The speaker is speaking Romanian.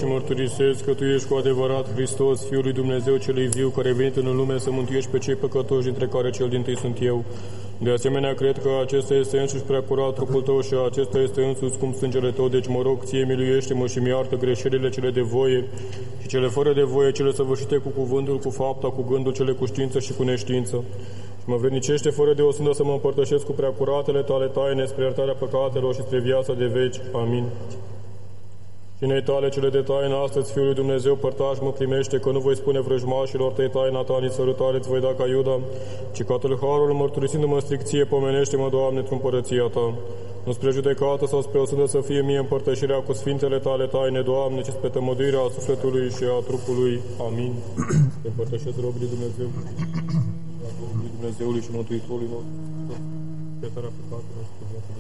și mărturisesc că Tu ești cu adevărat Hristos, Fiul lui Dumnezeu celui viu, care ai venit în lume să mântuiești pe cei păcătoși, dintre care cel dintâi sunt eu. De asemenea, cred că acesta este însuși prea curat trupul Tău și acesta este însuși cum sângele Tău, deci mă rog, Ție miluiește-mă și mi-iartă greșelile cele de voie și cele fără de voie, cele săvârșite cu cuvântul, cu fapta, cu gândul, cele cu știință și cu neștiință. Și mă vernicește fără de o sândă să mă împărtășesc cu preacuratele Tale taine spre iertarea păcatelor și spre viața de veci. Amin. Cinei Tale cele de taină, astăzi, Fiul lui Dumnezeu, părtaș mă primește, că nu voi spune vrăjmașilor Tăi taina Ta, nici sărutare îți voi da ca Iuda, ci ca tâlharul, mărturisindu-mă stricție, pomenește-mă, Doamne, într-o împărăția Ta. Nu spre judecată sau spre o sândă să fie mie împărtășirea cu sfintele Tale taine, Doamne, ci spre tămăduirea sufletului și a trupului. Amin. Te împărtășesc robii Dumnezeu, Dumnezeului și Mântuitorului nostru, iertarea păcatelor și